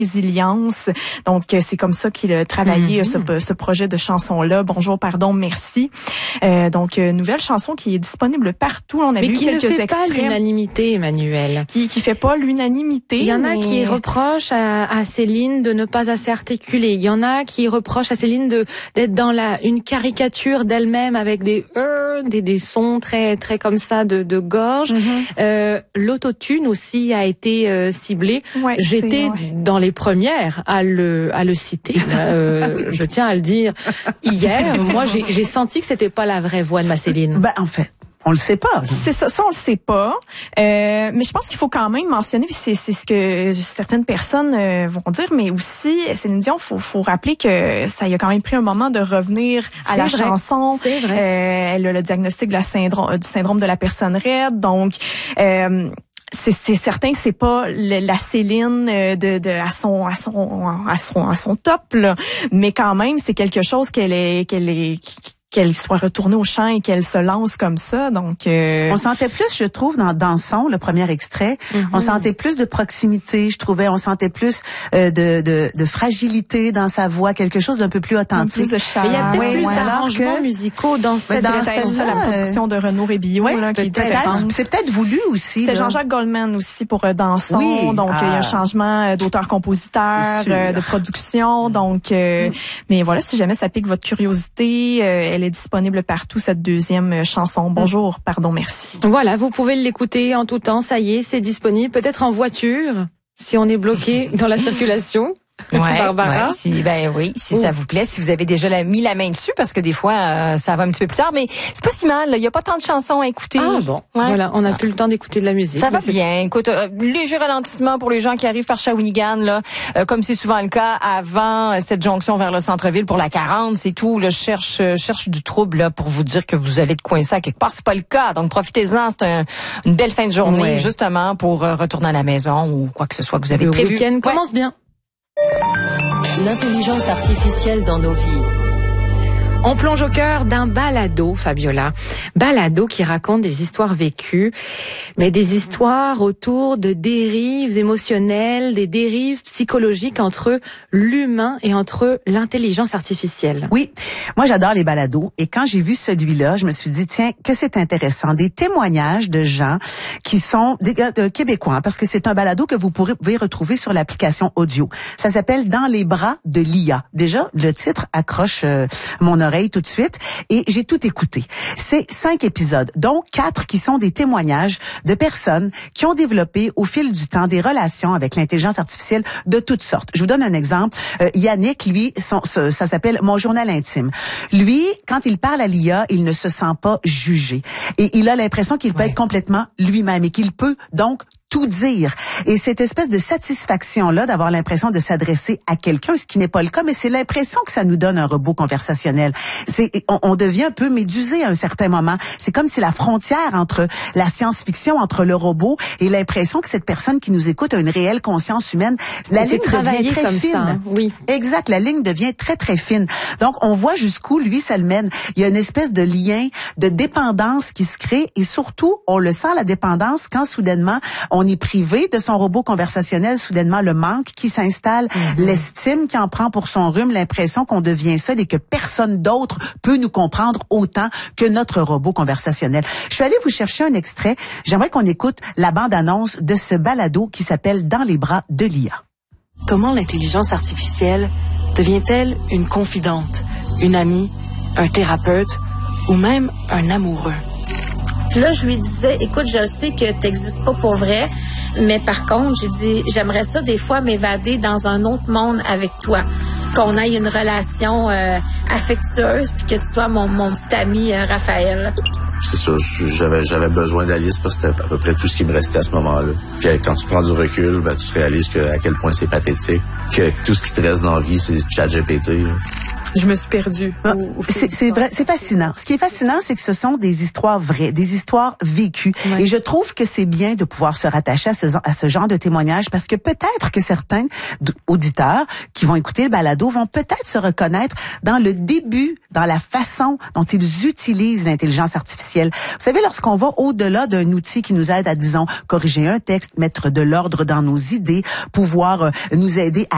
résilience. Donc, c'est comme ça qu'il a travaillé ce projet de chanson-là. Bonjour, pardon, merci. Donc, nouvelle chanson qui est disponible partout. On a vu quelques extraits. Mais qui ne fait pas l'unanimité, Emmanuel. Qui fait pas l'unanimité. Il y en a qui reprochent à Céline de ne pas assez articuler. Il y en a qui reprochent à Céline d'être dans une caricature d'elle-même avec des sons très très comme ça de gorge. L'autotune aussi a été ciblé. Ouais, j'étais dans les premières à le citer. Je tiens à le dire. Hier, moi, j'ai senti que c'était pas la vraie voix de ma Céline. Ben, en fait. On le sait pas. C'est ça, on le sait pas. Mais je pense qu'il faut quand même mentionner, puis c'est ce que certaines personnes vont dire, mais aussi Céline Dion, faut rappeler que ça y a quand même pris un moment de revenir à la chanson. C'est vrai. Elle a le diagnostic du syndrome de la personne raide, donc. C'est certain que c'est pas la Céline à son top là, mais quand même c'est quelque chose qu'elle soit retournée au chant et qu'elle se lance comme ça. Donc on sentait plus, je trouve, dans son, le premier extrait, on sentait plus de proximité, je trouvais, on sentait plus de fragilité dans sa voix, quelque chose d'un peu plus authentique. Plus de chaleur. Il y a peut-être plus d'arrangements musicaux dans cette la production de Renaud Rébillot là, qui est différente. C'est peut-être voulu aussi. C'était Jean-Jacques Goldman aussi pour Danson. Oui, donc il y a un changement d'auteur-compositeur, de production. Donc mais voilà, si jamais ça pique votre curiosité, elle est disponible partout, cette deuxième chanson. Bonjour, pardon, merci. Voilà, vous pouvez l'écouter en tout temps, ça y est, c'est disponible. Peut-être en voiture, si on est bloqué dans la circulation. Barbara. Si ça vous plaît, si vous avez déjà mis la main dessus, parce que des fois, ça va un petit peu plus tard, mais c'est pas si mal. Il y a pas tant de chansons à écouter. Ah bon, voilà, on n'a plus le temps d'écouter de la musique. Ça va bien. Écoute, léger ralentissement pour les gens qui arrivent par Shawinigan, là, comme c'est souvent le cas avant cette jonction vers le centre-ville pour la 40, c'est tout. Là, je cherche du trouble là pour vous dire que vous allez être coincé à quelque part. C'est pas le cas. Donc profitez-en. C'est une belle fin de journée justement pour retourner à la maison ou quoi que ce soit que vous avez prévu. Le week-end commence bien. L'intelligence artificielle dans nos vies. On plonge au cœur d'un balado, Fabiola. Balado qui raconte des histoires vécues, mais des histoires autour de dérives émotionnelles, des dérives psychologiques entre l'humain et entre l'intelligence artificielle. Oui, moi j'adore les balados et quand j'ai vu celui-là, je me suis dit tiens, que c'est intéressant, des témoignages de gens qui sont des Québécois, parce que c'est un balado que vous pouvez retrouver sur l'application audio. Ça s'appelle Dans les bras de l'IA. Déjà, le titre accroche mon oreille tout de suite et j'ai tout écouté. C'est 5 épisodes, dont 4 qui sont des témoignages de personnes qui ont développé au fil du temps des relations avec l'intelligence artificielle de toutes sortes. Je vous donne un exemple. Yannick, lui, ça s'appelle Mon journal intime. Lui, quand il parle à l'IA, il ne se sent pas jugé et il a l'impression qu'il peut être complètement lui-même et qu'il peut donc tout dire. Et cette espèce de satisfaction-là d'avoir l'impression de s'adresser à quelqu'un, ce qui n'est pas le cas, mais c'est l'impression que ça nous donne un robot conversationnel. On devient un peu médusé à un certain moment. C'est comme si la frontière entre la science-fiction, entre le robot et l'impression que cette personne qui nous écoute a une réelle conscience humaine, la ligne devient très fine. Ça, oui. Exact, la ligne devient très, très fine. Donc, on voit jusqu'où, lui, ça le mène. Il y a une espèce de lien, de dépendance qui se crée et surtout, on le sent, la dépendance, quand soudainement, on est privé de son robot conversationnel, soudainement le manque qui s'installe, l'estime qui en prend pour son rhume, l'impression qu'on devient seul et que personne d'autre peut nous comprendre autant que notre robot conversationnel. Je suis allée vous chercher un extrait. J'aimerais qu'on écoute la bande-annonce de ce balado qui s'appelle Dans les bras de l'IA. Comment l'intelligence artificielle devient-elle une confidente, une amie, un thérapeute ou même un amoureux? Puis là, je lui disais, écoute, je sais que t'existes pas pour vrai, mais par contre, j'ai dit, j'aimerais ça des fois m'évader dans un autre monde avec toi, qu'on ait une relation affectueuse, puis que tu sois mon petit ami Raphaël. C'est sûr, j'avais besoin d'Alice parce que c'était à peu près tout ce qui me restait à ce moment-là. Puis quand tu prends du recul, ben, tu réalises à quel point c'est pathétique, que tout ce qui te reste dans la vie, c'est ChatGPT. Je me suis perdue. C'est vrai, c'est fascinant. Ce qui est fascinant, c'est que ce sont des histoires vraies, des histoires vécues. Ouais. Et je trouve que c'est bien de pouvoir se rattacher à ce genre de témoignages parce que peut-être que certains auditeurs qui vont écouter le balado vont peut-être se reconnaître dans le début, dans la façon dont ils utilisent l'intelligence artificielle. Vous savez, lorsqu'on va au-delà d'un outil qui nous aide à, disons, corriger un texte, mettre de l'ordre dans nos idées, pouvoir nous aider à